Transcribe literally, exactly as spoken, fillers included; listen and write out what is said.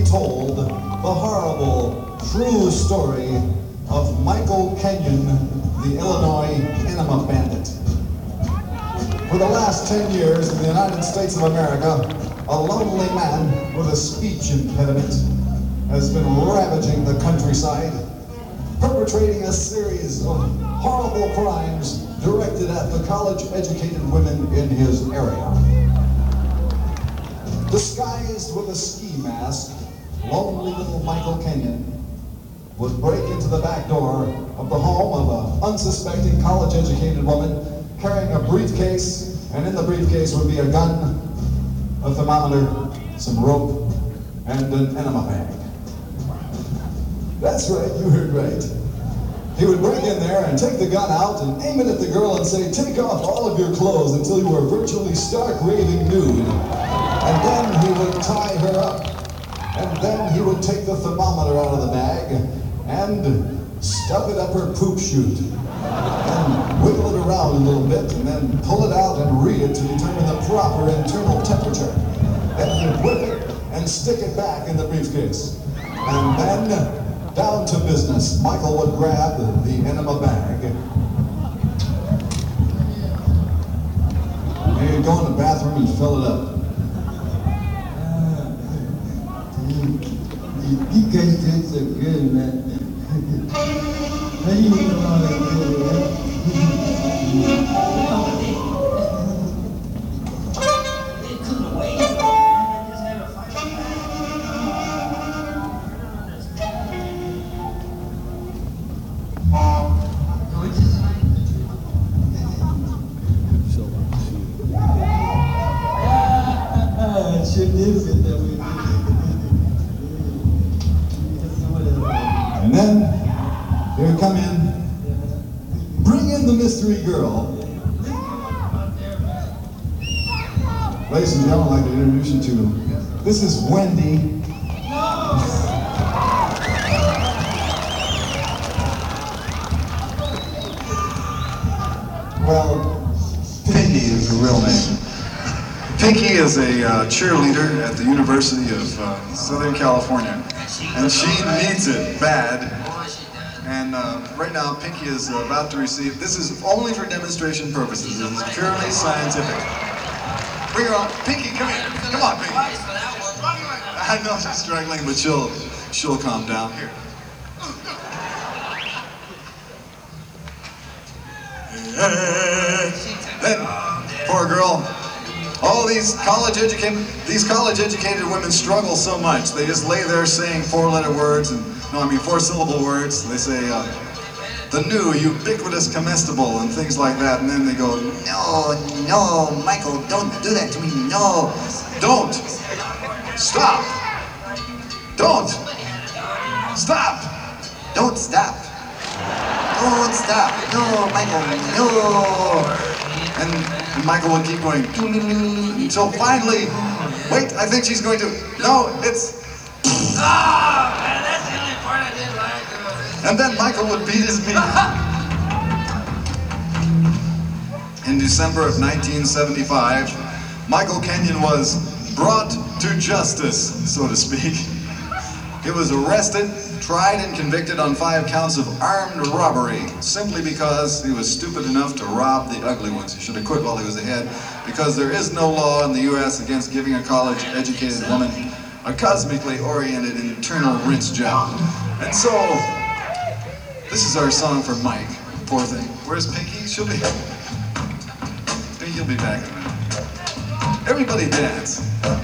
be told the horrible, true story of Michael Kenyon, the Illinois Enema Bandit. For the last ten years in the United States of America, a lonely man with a speech impediment has been ravaging the countryside, perpetrating a series of horrible crimes directed at the college-educated women in his area. Disguised with a ski mask, lonely little Michael Kenyon would break into the back door of the home of an unsuspecting college-educated woman carrying a briefcase, and in the briefcase would be a gun, a thermometer, some rope, and an enema bag. That's right, you heard right. He would break in there and take the gun out and aim it at the girl and say, "Take off all of your clothes until you are virtually stark raving nude." And then he would tie her up. And then he would take the thermometer out of the bag and stuff it up her poop chute. And wiggle it around a little bit and then pull it out and read it to determine the proper internal temperature. Then he'd whip it and stick it back in the briefcase. And then, down to business, Michael would grab the enema bag. He'd go in the bathroom and fill it up. You guys did so good, man. How do you know how to do it, It couldn't wait. I just had a fight. It sure did fit that way. And then, he would come in, bring in the mystery girl. Ladies and gentlemen, I'd like to introduce you to, this is Wendy. Well, Pinky is the real name. Pinky is a uh, cheerleader at the University of uh, Southern California, and she needs it bad. And uh, right now, Pinky is uh, about to receive, this is only for demonstration purposes, this is purely scientific. Bring her on. Pinky, come here. Come on, Pinky. I know she's struggling, but she'll, she'll calm down. Here. Then, poor girl. All these college-educated, these college-educated women struggle so much. They just lay there saying four-letter words, and no, I mean four-syllable words. They say uh, the new ubiquitous comestible and things like that, and then they go, No, no, Michael, don't do that to me, no. don't, stop, don't, stop. Don't stop. Don't stop. No, Michael, no. And Michael would keep going until finally, wait, I think she's going to, no, it's, Ah, man, that's the only part I didn't like. and then Michael would beat his meat. In December of nineteen seventy-five, Michael Kenyon was brought to justice, so to speak. He was arrested, tried and convicted on five counts of armed robbery, simply because he was stupid enough to rob the ugly ones. He should have quit while he was ahead, because there is no law in the U S against giving a college-educated woman a cosmically oriented internal rinse job. And so, this is our song for Mike, poor thing. Where's Pinky? She'll be, Pinky will be back in a minute. Everybody dance.